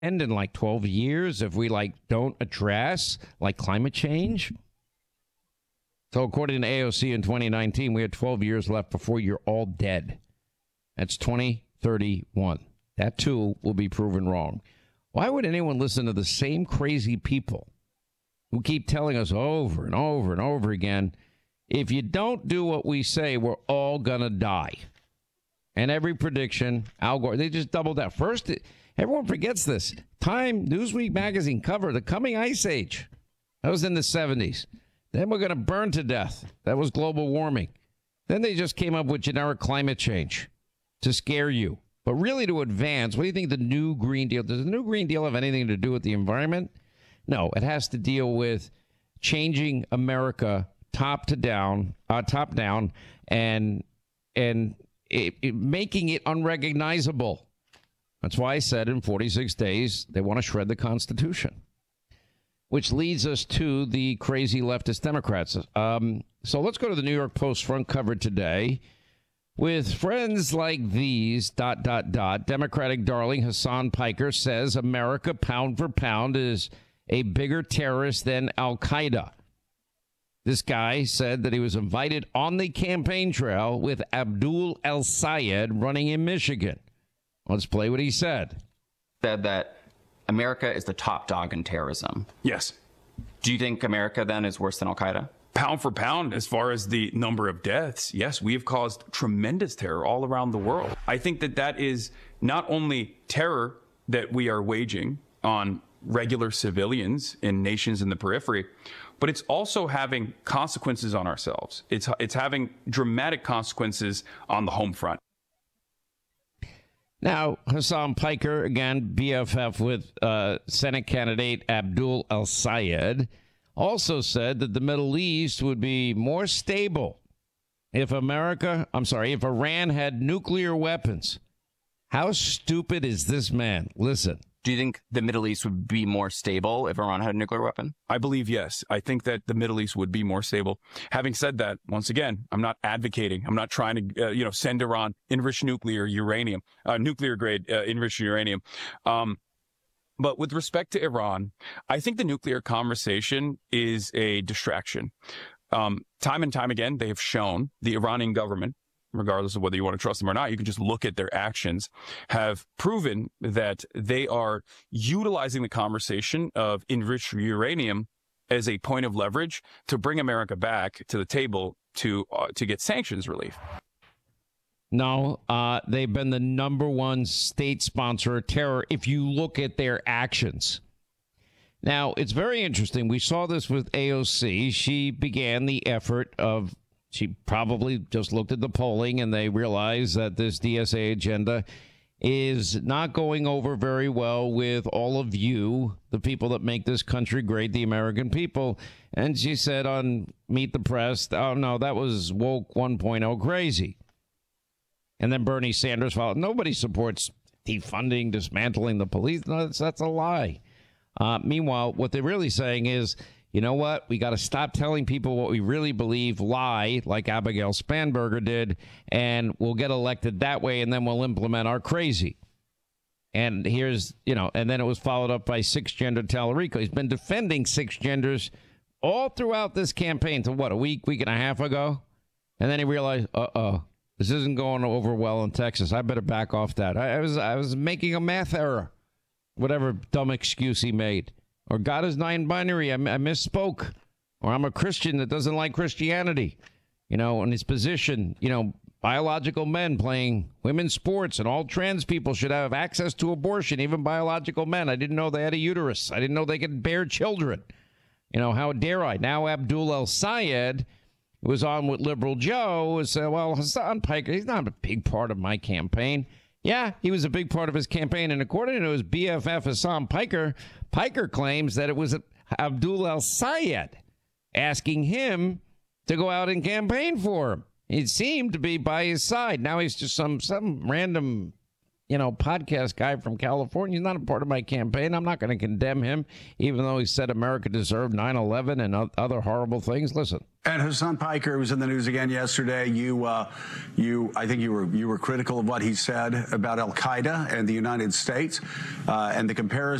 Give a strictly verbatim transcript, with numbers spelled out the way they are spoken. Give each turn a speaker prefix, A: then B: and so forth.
A: end in like twelve years if we like don't address like climate change. So according to A O C in twenty nineteen, we had twelve years left before you're all dead. That's twenty thirty-one. That too will be proven wrong. Why would anyone listen to the same crazy people who keep telling us over and over and over again, if you don't do what we say, we're all going to die? And every prediction, Al Gore, they just doubled that. First, everyone forgets this. Time, Newsweek magazine cover, the coming ice age. That was in the seventies. Then we're going to burn to death. That was global warming. Then they just came up with generic climate change to scare you. But really to advance, what do you think the new Green Deal, does the new Green Deal have anything to do with the environment? No, it has to deal with changing America top to down, uh, top down, and and it, it, making it unrecognizable. That's why I said in forty-six days they want to shred the Constitution, which leads us to the crazy leftist Democrats. Um, so let's go to the New York Post front cover today. With friends like these, dot, dot, dot, Democratic darling Hassan Piker says America, pound for pound, is a bigger terrorist than Al-Qaeda. This guy said that he was invited on the campaign trail with Abdul El-Sayed running in Michigan. Let's play what he said.
B: Said that America is the top dog in terrorism.
C: Yes.
B: Do you think America then is worse than Al-Qaeda?
C: Pound for pound, as far as the number of deaths, yes, we have caused tremendous terror all around the world. I think that that is not only terror that we are waging on regular civilians in nations in the periphery, but it's also having consequences on ourselves. It's it's having dramatic consequences on the home front.
A: Now, Hassan Piker, again, B F F with uh, Senate candidate Abdul El-Sayed, also said that the Middle East would be more stable if America, I'm sorry, if Iran had nuclear weapons. How stupid is this man? Listen.
B: Do you think the Middle East would be more stable if Iran had a nuclear weapon?
C: I believe yes. I think that the Middle East would be more stable. Having said that, once again, I'm not advocating. I'm not trying to, uh, you know, send Iran enriched nuclear uranium, uh, nuclear grade uh, enriched uranium. Um, But with respect to Iran, I think the nuclear conversation is a distraction. Um, time and time again, they have shown the Iranian government, regardless of whether you want to trust them or not, you can just look at their actions, have proven that they are utilizing the conversation of enriched uranium as a point of leverage to bring America back to the table to uh, to get sanctions relief.
A: No, uh, they've been the number one state sponsor of terror if you look at their actions. Now, it's very interesting. We saw this with A O C. She began the effort of, she probably just looked at the polling and they realized that this D S A agenda is not going over very well with all of you, the people that make this country great, the American people. And she said on Meet the Press, oh, no, that was woke one point oh crazy. And then Bernie Sanders followed. Nobody supports defunding, dismantling the police. No, that's, that's a lie. Uh, meanwhile, what they're really saying is, you know what? We got to stop telling people what we really believe, lie, like Abigail Spanberger did, and we'll get elected that way, and then we'll implement our crazy. And here's, you know, and then it was followed up by six-gender Tallarico. He's been defending six genders all throughout this campaign to what, a week, week and a half ago? And then he realized, uh-oh. This isn't going over well in Texas. I better back off that. I, I was I was making a math error, whatever dumb excuse he made. Or God is non-binary. I, I misspoke. Or I'm a Christian that doesn't like Christianity. You know, in his position, you know, biological men playing women's sports and all trans people should have access to abortion, even biological men. I didn't know they had a uterus. I didn't know they could bear children. You know, how dare I? Now Abdul El-Sayed was on with Liberal Joe and said, well, Hassan Piker, he's not a big part of my campaign. Yeah, he was a big part of his campaign. And according to his B F F, Hassan Piker, Piker claims that it was Abdul El-Sayed asking him to go out and campaign for him. He seemed to be by his side. Now he's just some some random, you know, podcast guy from California. He's not a part of my campaign. I'm not going to condemn him, even though he said America deserved nine eleven and other horrible things. Listen.
D: And Hassan Piker was in the news again yesterday. You, uh, you, I think you were you were critical of what he said about Al Qaeda and the United States, uh, and the comparison.